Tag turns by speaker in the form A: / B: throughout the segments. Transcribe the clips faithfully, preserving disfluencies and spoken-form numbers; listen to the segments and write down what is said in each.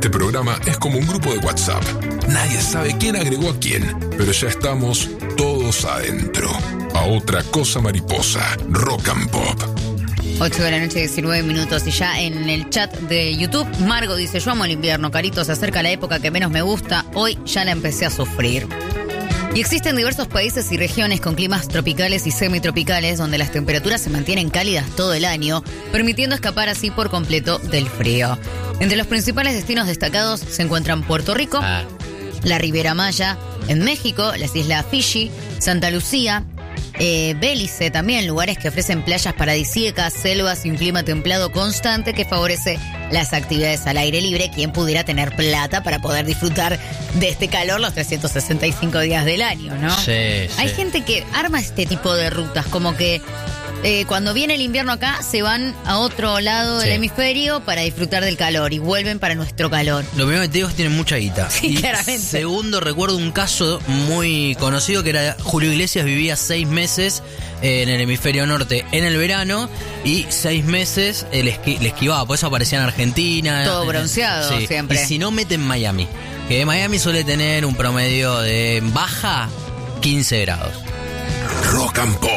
A: Este programa es como un grupo de WhatsApp. Nadie sabe quién agregó a quién, pero ya estamos todos adentro. A otra cosa mariposa, Rock and Pop.
B: ocho de la noche, diecinueve minutos. Y ya en el chat de YouTube, Margo dice: yo amo el invierno, Carito, se acerca la época que menos me gusta. Hoy ya la empecé a sufrir. Y existen diversos países y regiones con climas tropicales y semitropicales donde las temperaturas se mantienen cálidas todo el año, permitiendo escapar así por completo del frío. Entre los principales destinos destacados se encuentran Puerto Rico, ah. la Riviera Maya, en México, las Islas Fiji, Santa Lucía, eh, Belice también, lugares que ofrecen playas paradisíacas, selvas y un clima templado constante que favorece las actividades al aire libre. Quien pudiera tener plata para poder disfrutar de este calor los trescientos sesenta y cinco días del año, ¿no?
C: Sí, sí.
B: Hay gente que arma este tipo de rutas, como que eh, cuando viene el invierno acá se van a otro lado del sí. hemisferio para disfrutar del calor y vuelven para nuestro calor.
C: Lo primero que te digo es que tienen mucha guita.
B: Sí,
C: y
B: claramente.
C: Segundo, recuerdo un caso muy conocido que era Julio Iglesias vivía seis meses en el hemisferio norte en el verano y seis meses le, esqui- le esquivaba, por eso aparecía en Argentina.
B: Todo bronceado
C: sí.
B: siempre.
C: Y si no, mete en Miami, que Miami suele tener un promedio de baja quince grados.
A: Rock and Pop.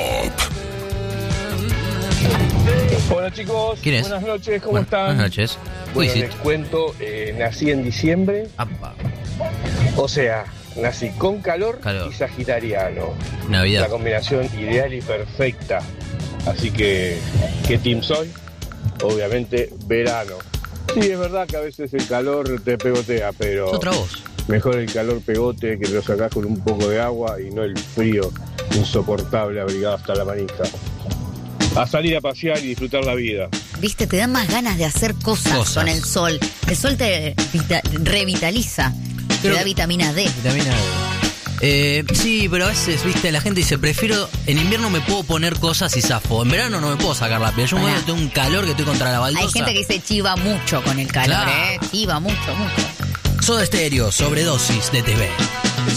D: Hola chicos,
C: ¿Quién es?
D: Buenas noches, ¿cómo
C: Bueno,
D: están?
C: Buenas noches.
D: Bueno,
C: Uy, sí.
D: les cuento, eh, nací en diciembre,
C: Apa.
D: o sea, nací con calor,
C: Calor.
D: y sagitariano.
C: Navidad.
D: La combinación ideal y perfecta. Así que, ¿qué team soy? Obviamente, verano. Sí, es verdad que a veces el calor te pegotea, pero
C: Es otra voz.
D: mejor el calor pegote que te lo sacás con un poco de agua y no el frío insoportable abrigado hasta la manija. A salir a pasear y disfrutar la vida.
B: Viste, te dan más ganas de hacer cosas,
C: Cosas.
B: con el sol. El sol te vita- revitaliza,
C: Pero-
B: te da vitamina D.
C: Vitamina D. Eh, sí, pero a veces, viste, la gente dice, prefiero, en invierno me puedo poner cosas y zafo. En verano no me puedo sacar la piel. Yo
B: Pará.
C: me tengo un calor que estoy contra la baldosa.
B: Hay gente que dice chiva mucho con el calor,
C: Claro.
B: ¿eh? Chiva mucho, mucho.
C: Soda Stereo, sobredosis de T V.